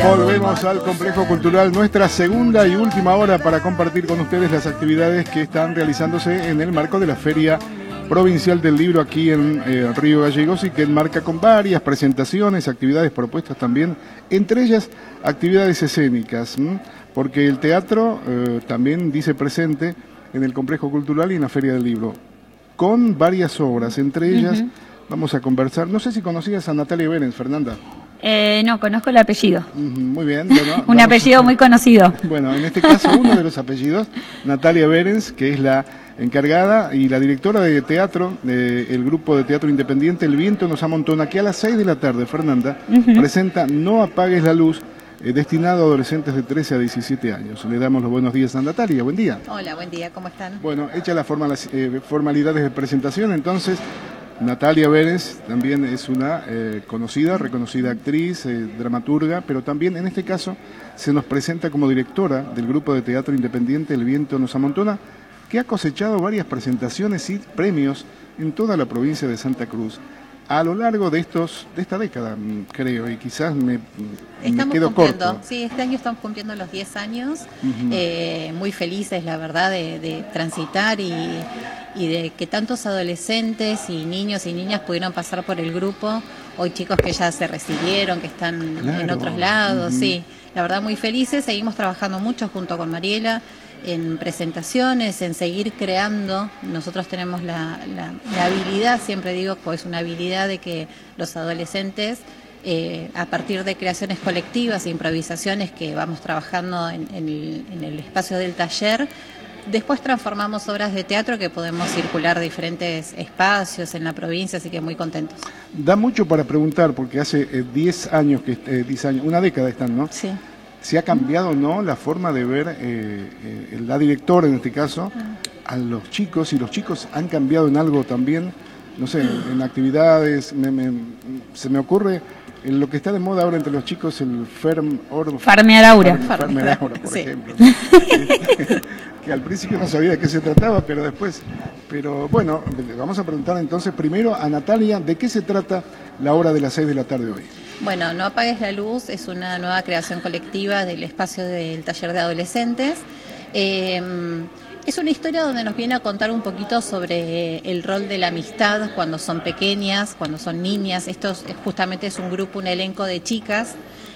Volvemos al Complejo Cultural, nuestra segunda y última hora para compartir con ustedes las actividades que están realizándose en el marco de la Feria Provincial del Libro aquí en Río Gallegos, y que enmarca con varias presentaciones, actividades propuestas también, entre ellas actividades escénicas, porque el teatro también dice presente en el Complejo Cultural y en la Feria del Libro, con varias obras, entre ellas vamos a conversar. No sé si conocías a Natalia Berens, Fernanda. No, conozco el apellido. Muy bien. Bueno, un apellido muy conocido. Bueno, en este caso uno de los apellidos, Natalia Berens, que es la encargada y la directora de teatro del grupo de teatro independiente El Viento nos amontona, que a las 6 de la tarde, Fernanda, presenta No apagues la luz, destinado a adolescentes de 13 a 17 años. Le damos los buenos días a Natalia. Buen día. Hola, buen día, ¿cómo están? Bueno, hecha las formalidades de presentación, entonces, Natalia Berens también es una reconocida actriz, dramaturga, pero también en este caso se nos presenta como directora del grupo de teatro independiente El Viento nos amontona, que ha cosechado varias presentaciones y premios en toda la provincia de Santa Cruz a lo largo de esta década, creo, y quizás me quedo corto. Sí, este año estamos cumpliendo los 10 años, muy felices, la verdad, de transitar y de que tantos adolescentes y niños y niñas pudieron pasar por el grupo. Hoy chicos que ya se recibieron, que están en otros lados, sí, la verdad muy felices. Seguimos trabajando mucho junto con Mariela en presentaciones, en seguir creando. Nosotros tenemos la habilidad, siempre digo que es una habilidad de que los adolescentes, a partir de creaciones colectivas e improvisaciones que vamos trabajando en el espacio del taller, después transformamos obras de teatro que podemos circular de diferentes espacios en la provincia, así que muy contentos. Da mucho para preguntar, porque hace 10 años, una década están, ¿no? Sí. ¿Se ha cambiado, no, la forma de ver la directora, en este caso, a los chicos? Y los chicos han cambiado en algo también, no sé, en actividades. Se me ocurre en lo que está de moda ahora entre los chicos, el Farmear Aura, por ejemplo. Que al principio no sabía de qué se trataba, pero bueno, vamos a preguntar entonces primero a Natalia, ¿de qué se trata la hora de las 6 de la tarde hoy? Bueno, No apagues la luz es una nueva creación colectiva del espacio del taller de adolescentes. Es una historia donde nos viene a contar un poquito sobre el rol de la amistad cuando son pequeñas, cuando son niñas. Esto justamente es un grupo, un elenco de chicas.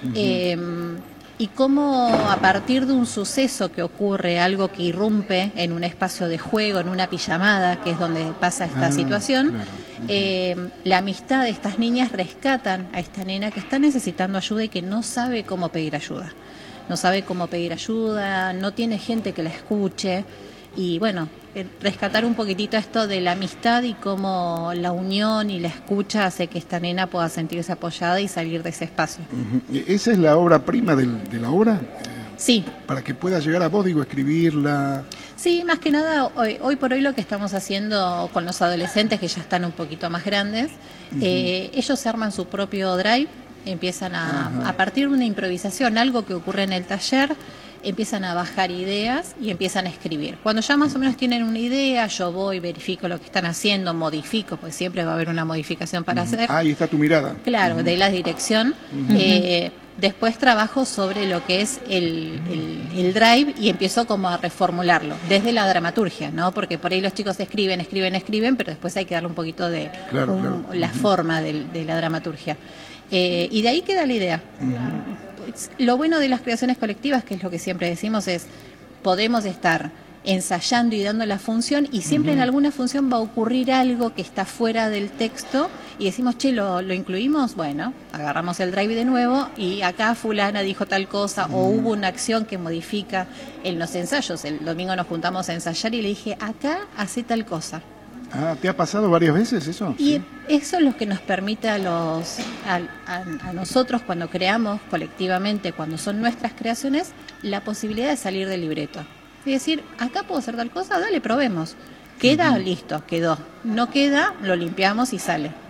Y cómo a partir de un suceso que ocurre, algo que irrumpe en un espacio de juego, en una pijamada, que es donde pasa esta situación, la amistad de estas niñas rescatan a esta nena que está necesitando ayuda y que no sabe cómo pedir ayuda. No sabe cómo pedir ayuda, no tiene gente que la escuche. Y bueno, rescatar un poquitito esto de la amistad y cómo la unión y la escucha hace que esta nena pueda sentirse apoyada y salir de ese espacio. ¿Esa es la obra prima de la obra? Sí. Para que pueda llegar a vos, digo, escribirla. Sí, más que nada, hoy por hoy lo que estamos haciendo con los adolescentes que ya están un poquito más grandes, ellos se arman su propio drive, empiezan a partir de una improvisación, algo que ocurre en el taller, empiezan a bajar ideas y empiezan a escribir. Cuando ya más o menos tienen una idea, yo voy, verifico lo que están haciendo, modifico, pues siempre va a haber una modificación para hacer. Ahí está tu mirada. Claro, de la dirección. Después trabajo sobre lo que es el drive y empiezo como a reformularlo, desde la dramaturgia, ¿no? Porque por ahí los chicos escriben, pero después hay que darle un poquito de la forma de la dramaturgia. Y de ahí queda la idea. Lo bueno de las creaciones colectivas, que es lo que siempre decimos, es podemos estar ensayando y dando la función y siempre en alguna función va a ocurrir algo que está fuera del texto y decimos, che, ¿lo incluimos? Bueno, agarramos el drive de nuevo y acá fulana dijo tal cosa o hubo una acción que modifica en los ensayos. El domingo nos juntamos a ensayar y le dije, acá hace tal cosa. ¿Te ha pasado varias veces eso? Y sí, eso es lo que nos permite a nosotros cuando creamos colectivamente, cuando son nuestras creaciones, la posibilidad de salir del libreto. Y decir, acá puedo hacer tal cosa, dale, probemos. Queda, listo, quedó. No queda, lo limpiamos y sale.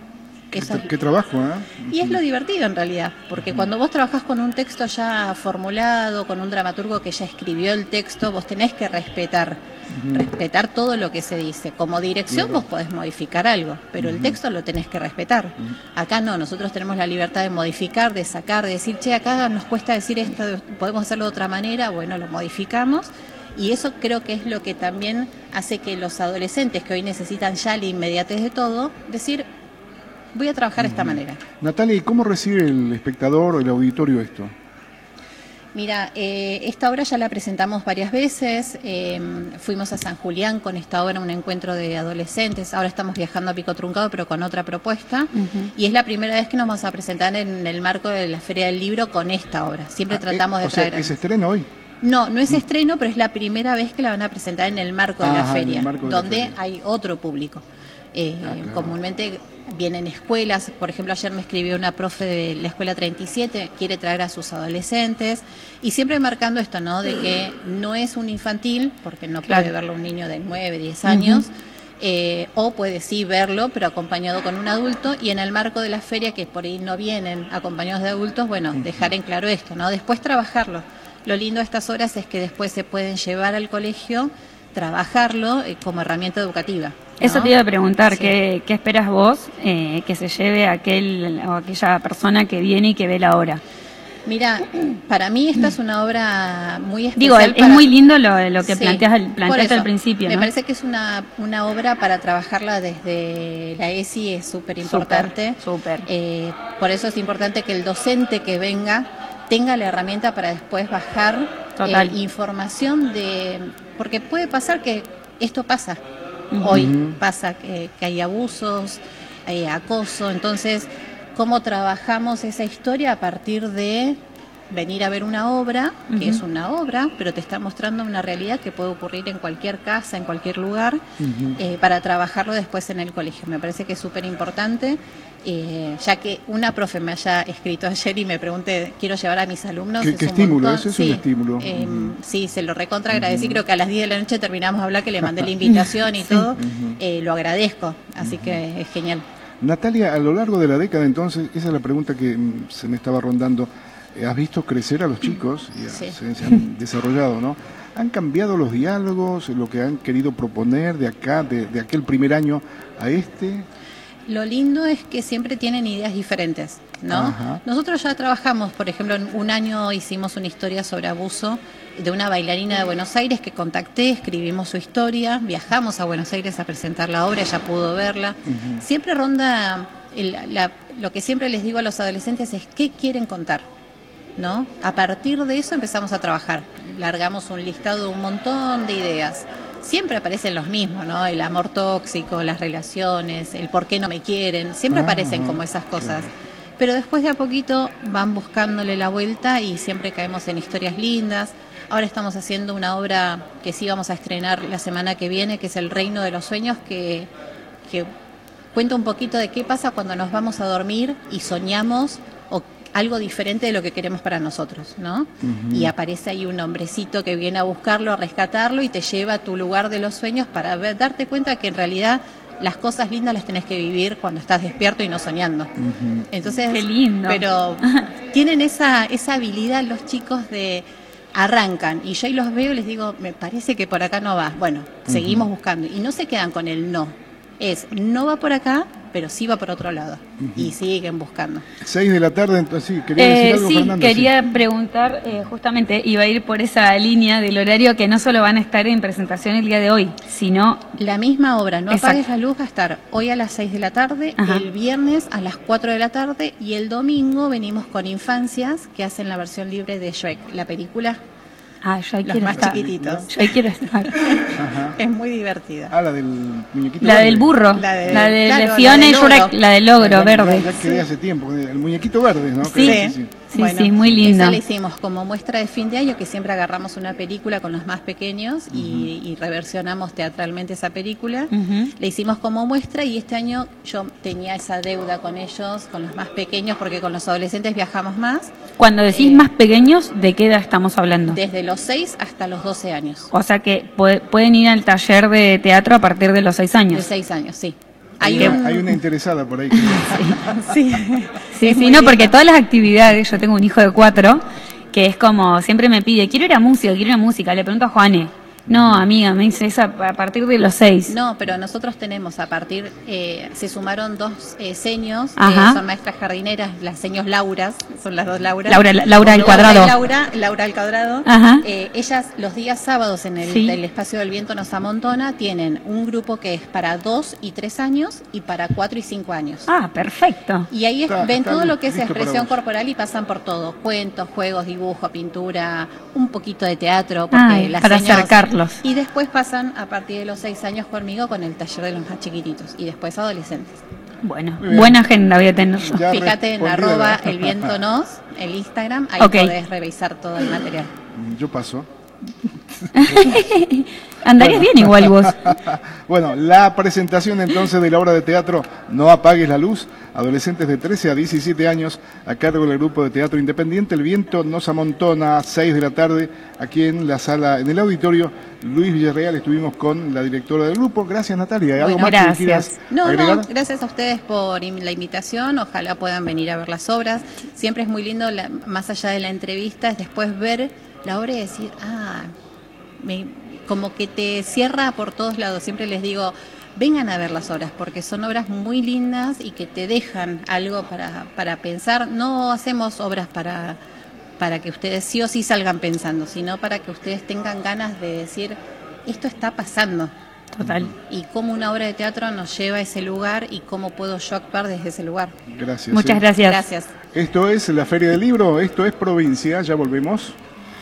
Qué trabajo, ¿eh? Y es lo divertido en realidad, porque cuando vos trabajás con un texto ya formulado, con un dramaturgo que ya escribió el texto, vos tenés que respetar todo lo que se dice. Como dirección vos podés modificar algo, pero el texto lo tenés que respetar. Acá no, nosotros tenemos la libertad de modificar, de sacar, de decir, che, acá nos cuesta decir esto, podemos hacerlo de otra manera, bueno, lo modificamos. Y eso creo que es lo que también hace que los adolescentes que hoy necesitan ya la inmediatez de todo, decir, voy a trabajar de esta manera. Natalia, ¿y cómo recibe el espectador o el auditorio esto? Mira, esta obra ya la presentamos varias veces, fuimos a San Julián con esta obra, un encuentro de adolescentes, ahora estamos viajando a Pico Truncado pero con otra propuesta, y es la primera vez que nos vamos a presentar en el marco de la Feria del Libro con esta obra, siempre tratamos de traer... ¿Es estreno hoy? No es estreno, pero es la primera vez que la van a presentar en el marco de la feria, donde hay otro público. Claro. Comúnmente vienen escuelas, por ejemplo ayer me escribió una profe de la escuela 37, quiere traer a sus adolescentes y siempre marcando esto, ¿no? De que no es un infantil, porque no puede verlo un niño de 9, 10 años, o puede sí verlo, pero acompañado con un adulto, y en el marco de la feria, que por ahí no vienen acompañados de adultos, bueno, dejar en claro esto, ¿no? Después trabajarlo. Lo lindo de estas horas es que después se pueden llevar al colegio, trabajarlo como herramienta educativa, ¿no? Eso te iba a preguntar, ¿qué esperas vos que se lleve aquel o aquella persona que viene y que ve la obra? Mira, para mí esta es una obra muy especial. Digo, es muy lindo lo que planteaste al principio, ¿no? Me parece que es una obra para trabajarla desde la ESI, es súper importante. Súper. Por eso es importante que el docente que venga tenga la herramienta para después bajar información porque puede pasar que esto pasa. Hoy pasa que hay abusos, hay acoso, entonces, ¿cómo trabajamos esa historia a partir de venir a ver una obra, que es una obra, pero te está mostrando una realidad que puede ocurrir en cualquier casa, en cualquier lugar, para trabajarlo después en el colegio? Me parece que es súper importante, ya que una profe me haya escrito ayer y me pregunte, quiero llevar a mis alumnos. ¿Qué estímulo? Eso es un estímulo. Sí, se lo recontra agradecí, creo que a las 10 de la noche terminamos de hablar, que le mandé la invitación y todo, lo agradezco, así que es genial. Natalia, a lo largo de la década entonces, esa es la pregunta que se me estaba rondando, has visto crecer a los chicos y se han desarrollado, ¿no? ¿Han cambiado los diálogos, lo que han querido proponer de acá, de aquel primer año a este? Lo lindo es que siempre tienen ideas diferentes, ¿no? Ajá. Nosotros ya trabajamos, por ejemplo, en un año hicimos una historia sobre abuso de una bailarina de Buenos Aires que contacté, escribimos su historia, viajamos a Buenos Aires a presentar la obra, ella pudo verla. Siempre ronda, lo que siempre les digo a los adolescentes es qué quieren contar, ¿no? A partir de eso empezamos a trabajar, largamos un listado de un montón de ideas. Siempre aparecen los mismos, ¿no? El amor tóxico, las relaciones, el por qué no me quieren, siempre aparecen como esas cosas. Pero después de a poquito van buscándole la vuelta y siempre caemos en historias lindas. Ahora estamos haciendo una obra que sí vamos a estrenar la semana que viene, que es El Reino de los Sueños, que cuenta un poquito de qué pasa cuando nos vamos a dormir y soñamos algo diferente de lo que queremos para nosotros, ¿no? Y aparece ahí un hombrecito que viene a buscarlo, a rescatarlo y te lleva a tu lugar de los sueños para darte cuenta que en realidad las cosas lindas las tenés que vivir cuando estás despierto y no soñando. Entonces, qué lindo. Pero tienen esa habilidad los chicos de arrancan y yo ahí los veo y les digo, me parece que por acá no va. Bueno, seguimos buscando y no se quedan con el no. No va por acá, pero sí va por otro lado. Y siguen buscando. 6 de la tarde, entonces sí, quería decir algo, Fernanda. Quería preguntar, justamente iba a ir por esa línea del horario, que no solo van a estar en presentación el día de hoy, sino... La misma obra, No apagues la luz, va a estar hoy a las 6 de la tarde, el viernes a las 4 de la tarde y el domingo venimos con Infancias, que hacen la versión libre de Shrek, la película. Yo ahí los quiero más estar. Chiquititos. Yo ahí quiero estar. Es muy divertida. La del muñequito la verde. Del burro. La de Fiona y Shrek, la del logro verde. La quedé hace tiempo, el muñequito verde, ¿no? Sí. Bueno, sí, muy linda. Esa la hicimos como muestra de fin de año, que siempre agarramos una película con los más pequeños y reversionamos teatralmente esa película. La hicimos como muestra y este año yo tenía esa deuda con ellos, con los más pequeños, porque con los adolescentes viajamos más. Cuando decís más pequeños, ¿de qué edad estamos hablando? Desde los 6 hasta los 12 años. O sea que pueden ir al taller de teatro a partir de los 6 años. De 6 años, sí. Hay una interesada por ahí. Sí, no, porque todas las actividades, yo tengo un hijo de 4, que es como, siempre me pide, quiero ir a música, le pregunto a Juane. No, amiga, me dice eso a partir de los 6. No, pero nosotros tenemos se sumaron 2 seños, son maestras jardineras, las seños Lauras, son las 2 Lauras. Laura al cuadrado. Laura al cuadrado. Ellas los días sábados en el Espacio del Viento nos amontona, tienen un grupo que es para 2 y 3 años y para 4 y 5 años. Ah, perfecto. Y ahí ven todo lo que es expresión corporal y pasan por todo, cuentos, juegos, dibujo, pintura, un poquito de teatro, porque las para señas, acercarlos. Y después pasan a partir de los 6 años conmigo con el taller de los más chiquititos y después adolescentes. Bueno, buena agenda voy a tener yo. Fíjate en @elvientonos, el Instagram, ahí podés revisar todo el material. Yo paso. Andarías bien igual vos. Bueno, la presentación entonces de la obra de teatro No apagues la luz, adolescentes de 13 a 17 años, a cargo del grupo de teatro independiente El Viento nos amontona, a 6 de la tarde, aquí en la sala, en el auditorio Luis Villarreal. Estuvimos con la directora del grupo. Gracias, Natalia. ¿Algo más que quieras agregar? No, gracias a ustedes por la invitación. Ojalá puedan venir a ver las obras. Siempre es muy lindo, más allá de la entrevista, es después ver la obra y decir, como que te cierra por todos lados. Siempre les digo, vengan a ver las obras, porque son obras muy lindas y que te dejan algo para pensar. No hacemos obras para que ustedes sí o sí salgan pensando, sino para que ustedes tengan ganas de decir, esto está pasando. Total. Y cómo una obra de teatro nos lleva a ese lugar y cómo puedo yo actuar desde ese lugar. Gracias. Muchas gracias. Gracias. Esto es la Feria del Libro, esto es Provincia, ya volvemos.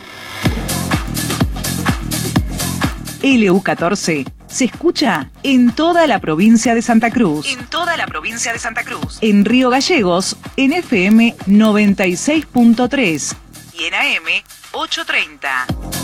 LU14 se escucha en toda la provincia de Santa Cruz. En toda la provincia de Santa Cruz. En Río Gallegos, en FM 96.3 y en AM 830.